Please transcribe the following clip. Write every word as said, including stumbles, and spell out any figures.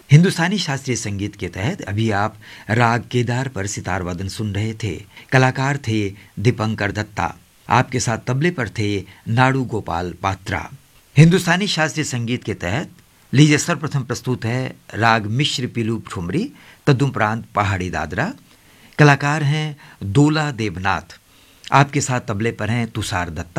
हिंदुस्तानी शास्त्रीय संगीत के तहत अभी आप राग केदार पर सितार वादन सुन रहे थे। कलाकार थे दीपंकर दत्ता। आपके साथ तबले पर थे नाडू गोपाल पात्रा। हिंदुस्तानी शास्त्रीय संगीत के तहत लीजिए सर्वप्रथम प्रस्तुत है राग मिश्र पीलू ठुमरी, तदुपरांत पहाड़ी दादरा। कलाकार हैं दोला देवनाथ। आपके साथ तबले पर हैं तुषार दत्ता।